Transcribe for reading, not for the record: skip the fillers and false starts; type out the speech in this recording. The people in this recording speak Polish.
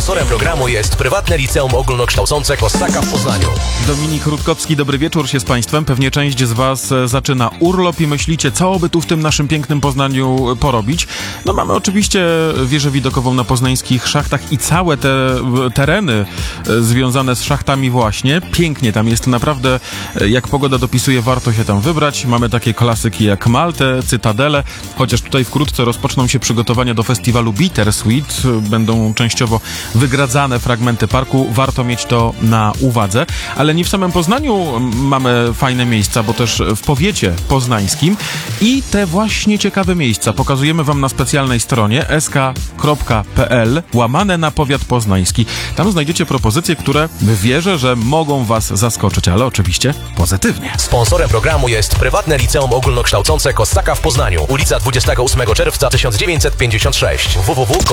Sponsorem programu jest Prywatne Liceum Ogólnokształcące Kossaka w Poznaniu. Dominik Rutkowski, dobry wieczór się z Państwem. Pewnie część z Was zaczyna urlop i myślicie, co by tu w tym naszym pięknym Poznaniu porobić. No mamy oczywiście wieżę widokową na poznańskich szachtach i całe te tereny związane z szachtami właśnie. Pięknie tam jest, naprawdę jak pogoda dopisuje, warto się tam wybrać. Mamy takie klasyki jak Maltę, Cytadele, chociaż tutaj wkrótce rozpoczną się przygotowania do festiwalu Bittersweet. Będą częściowo wygradzane fragmenty parku. Warto mieć to na uwadze. Ale nie w samym Poznaniu mamy fajne miejsca, bo też w powiecie poznańskim. I te właśnie ciekawe miejsca pokazujemy Wam na specjalnej stronie sk.pl/powiat poznański. Tam znajdziecie propozycje, które wierzę, że mogą Was zaskoczyć, ale oczywiście pozytywnie. Sponsorem programu jest Prywatne Liceum Ogólnokształcące Kossaka w Poznaniu. Ulica 28 czerwca 1956. www.kossaka.pl